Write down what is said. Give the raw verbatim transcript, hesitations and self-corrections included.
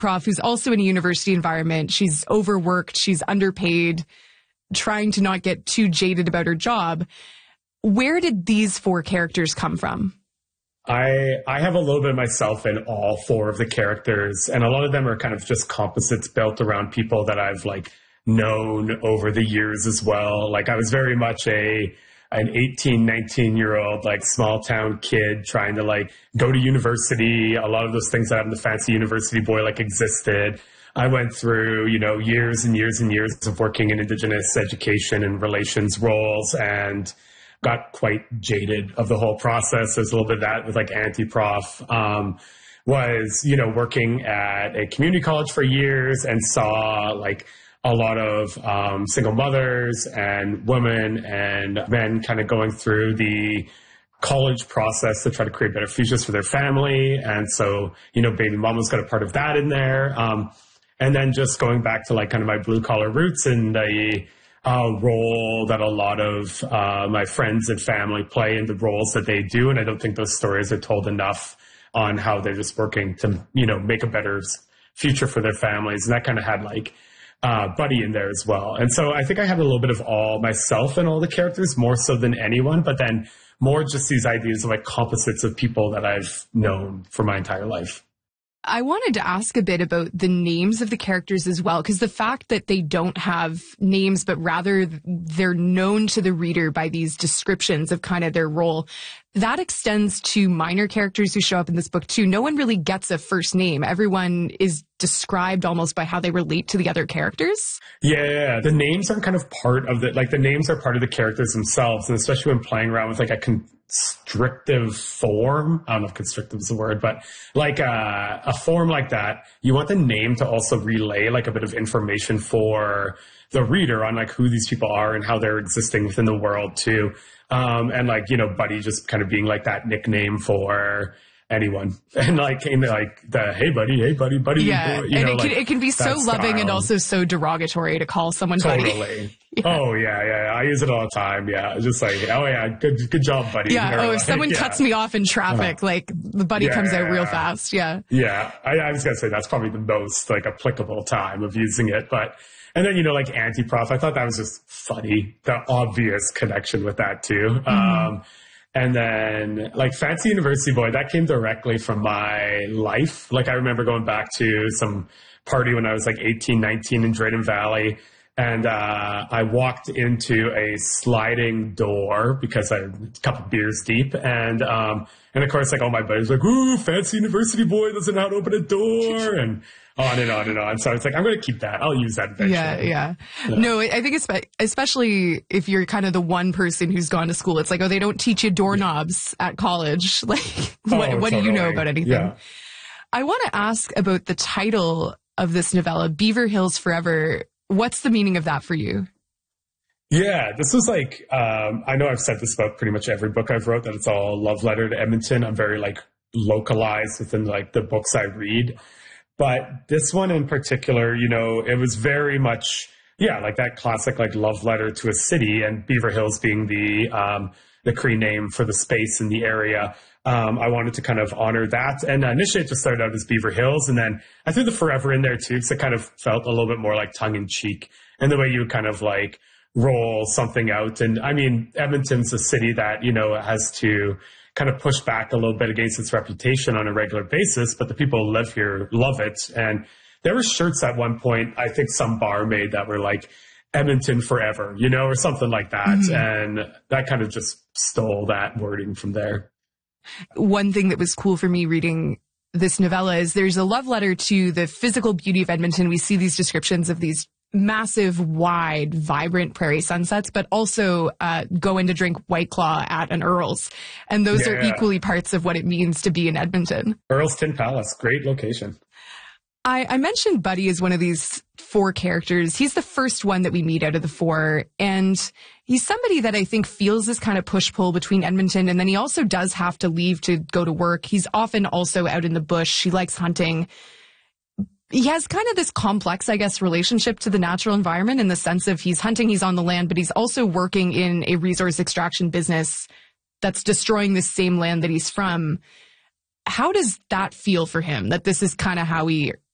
prof who's also in a university environment. She's overworked. She's underpaid, trying to not get too jaded about her job. Where did these four characters come from? I I have a little bit of myself in all four of the characters, and a lot of them are kind of just composites built around people that I've like known over the years as well. Like I was very much a an eighteen, nineteen year old like small town kid trying to like go to university. A lot of those things that I'm the fancy university boy like existed. I went through, you know, years and years and years of working in Indigenous education and relations roles, and got quite jaded of the whole process. There's a little bit of that with like anti-prof. Um, was, you know, working at a community college for years and saw like a lot of um, single mothers and women and men kind of going through the college process to try to create better futures for their family. And so, you know, baby mama's got a part of that in there. Um, and then just going back to like kind of my blue collar roots and the uh, role that a lot of uh, my friends and family play in the roles that they do. And I don't think those stories are told enough on how they're just working to, you know, make a better future for their families. And that kind of had like uh, Buddy in there as well. And so I think I have a little bit of all myself in all the characters, more so than anyone, but then more just these ideas of like composites of people that I've known for my entire life. I wanted to ask a bit about the names of the characters as well, because the fact that they don't have names, but rather they're known to the reader by these descriptions of kind of their role, that extends to minor characters who show up in this book too. No one really gets a first name. Everyone is described almost by how they relate to the other characters. Yeah, the names are kind of part of the, like the names are part of the characters themselves. And especially when playing around with like a constrictive form, I don't know if constrictive is the word, but like a, a form like that, you want the name to also relay like a bit of information for the reader on like who these people are and how they're existing within the world too. Um, and like, you know, Buddy just kind of being like that nickname for anyone. And like, in the, like the, hey buddy, hey buddy, buddy. Yeah. You and know, it, can, like, it can be so loving style. And also so derogatory to call someone totally. buddy. Yeah. Oh yeah, yeah, yeah. I use it all the time. Yeah. Just like, oh yeah, good, good job, buddy. Yeah. Or, oh, if like, someone yeah. cuts me off in traffic, uh-huh. like the buddy yeah, comes out real fast. Yeah. Yeah. I, I was going to say that's probably the most like applicable time of using it. But, and then, you know, like anti-prof, I thought that was just funny. The obvious connection with that too. Mm-hmm. Um, and then like Fancy University Boy, that came directly from my life. Like I remember going back to some party when I was like eighteen, nineteen in Drayton Valley. And uh, I walked into a sliding door because I'm a couple beers deep. And um, and of course, like all my buddies were like, ooh, Fancy University Boy doesn't know how to open a door. And on and on and on. So it's like, I'm going to keep that. I'll use that eventually. Yeah, yeah. yeah. No, I think it's, especially if you're kind of the one person who's gone to school, it's like, oh, they don't teach you doorknobs at college. Like, what, oh, what totally. do you know about anything? Yeah. I want to ask about the title of this novella, Beaver Hills Forever. What's the meaning of that for you? Yeah, this was like, um, I know I've said this about pretty much every book I've wrote, that it's all a love letter to Edmonton. I'm very like localized within like the books I read. But this one in particular, you know, it was very much, yeah, like that classic like love letter to a city, and Beaver Hills being the um, the Cree name for the space in the area. Um, I wanted to kind of honor that. And initially it just started out as Beaver Hills, and then I threw the forever in there too, because it kind of felt a little bit more like tongue in cheek, and the way you would kind of like roll something out. And I mean, Edmonton's a city that, you know, has to kind of push back a little bit against its reputation on a regular basis, but the people who live here love it. And there were shirts at one point, I think some bar made, that were like Edmonton forever, you know, or something like that. Mm-hmm. And that kind of just stole that wording from there. One thing that was cool for me reading this novella is there's a love letter to the physical beauty of Edmonton. We see these descriptions of these massive, wide, vibrant prairie sunsets, but also uh, go in to drink White Claw at an Earl's. And those yeah. are equally parts of what it means to be in Edmonton. Earl's Tin Palace, great location. I, I mentioned Buddy as one of these four characters. He's the first one that we meet out of the four. And he's somebody that I think feels this kind of push-pull between Edmonton. And then he also does have to leave to go to work. He's often also out in the bush. He likes hunting. He has kind of this complex, I guess, relationship to the natural environment in the sense of he's hunting, he's on the land, but he's also working in a resource extraction business that's destroying the same land that he's from. How does that feel for him, that this is kind of how he